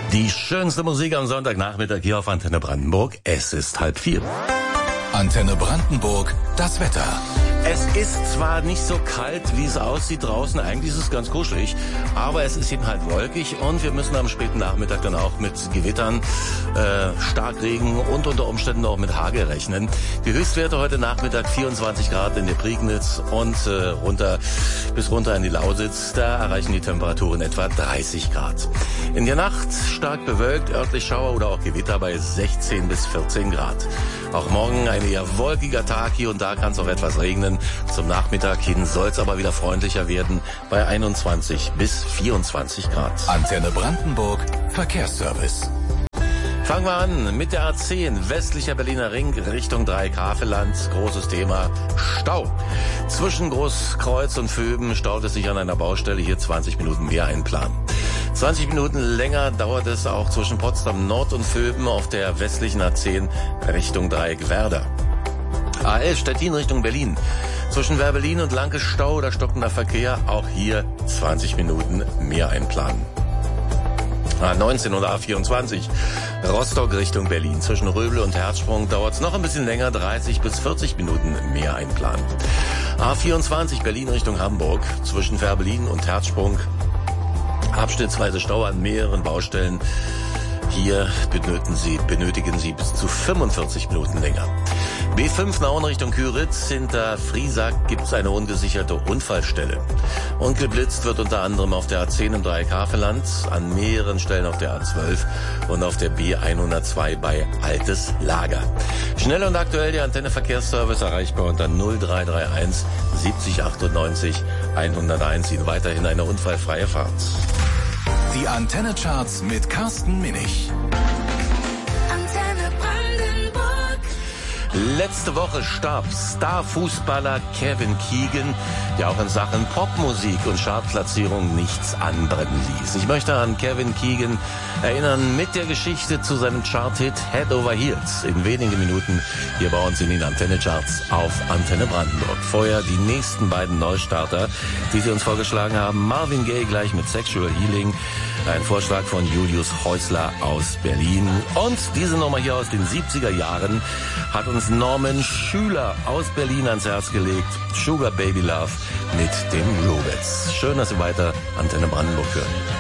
Die schönste Musik am Sonntagnachmittag hier auf Antenne Brandenburg. Es ist 3:30. Antenne Brandenburg, das Wetter. Es ist zwar nicht so kalt, wie es aussieht draußen, eigentlich ist es ganz kuschelig, aber es ist eben halt wolkig und wir müssen am späten Nachmittag dann auch mit Gewittern, Starkregen und unter Umständen auch mit Hagel rechnen. Die Höchstwerte heute Nachmittag 24 Grad in der Prignitz und bis runter in die Lausitz, da erreichen die Temperaturen etwa 30 Grad. In der Nacht stark bewölkt, örtlich Schauer oder auch Gewitter bei 16 bis 14 Grad. Auch morgen ein eher wolkiger Tag, hier und da kann es auch etwas regnen. Zum Nachmittag hin soll es aber wieder freundlicher werden bei 21 bis 24 Grad. Antenne Brandenburg, Verkehrsservice. Fangen wir an mit der A10, westlicher Berliner Ring, Richtung Dreieck-Havelland. Großes Thema, Stau. Zwischen Großkreuz und Vöben staut es sich an einer Baustelle, hier 20 Minuten mehr einplanen. 20 Minuten länger dauert es auch zwischen Potsdam Nord und Vöben auf der westlichen A10 Richtung Dreieck-Werder. A11 Stettin Richtung Berlin. Zwischen Werbelin und Lanke Stau oder stockender Verkehr, auch hier 20 Minuten mehr einplanen. A19 oder A24 Rostock Richtung Berlin. Zwischen Röbel und Herzsprung dauert es noch ein bisschen länger, 30 bis 40 Minuten mehr einplanen. A24 Berlin Richtung Hamburg. Zwischen Werbelin und Herzsprung abschnittsweise Stau an mehreren Baustellen. Hier benötigen Sie bis zu 45 Minuten länger. B5 Nauen Richtung Küritz. Hinter Friesack gibt es eine ungesicherte Unfallstelle. Und geblitzt wird unter anderem auf der A10 im Dreieck-Havelland, an mehreren Stellen auf der A12 und auf der B102 bei Altes Lager. Schnell und aktuell der Antenne Verkehrsservice erreichbar unter 0331 70 98 101. Ihnen weiterhin eine unfallfreie Fahrt. Die Antenne Charts mit Carsten Minich. Letzte Woche starb Starfußballer Kevin Keegan, der auch in Sachen Popmusik und Chartplatzierung nichts anbrennen ließ. Ich möchte an Kevin Keegan erinnern mit der Geschichte zu seinem Charthit Head Over Heels in wenigen Minuten hier bei uns in den Antenne Charts auf Antenne Brandenburg. Vorher die nächsten beiden Neustarter, die Sie uns vorgeschlagen haben. Marvin Gaye gleich mit Sexual Healing, ein Vorschlag von Julius Häusler aus Berlin. Und diese Nummer hier aus den 70er Jahren hat uns Norman Schüler aus Berlin ans Herz gelegt. Sugar Baby Love mit den Rubettes. Schön, dass Sie weiter Antenne Brandenburg hören.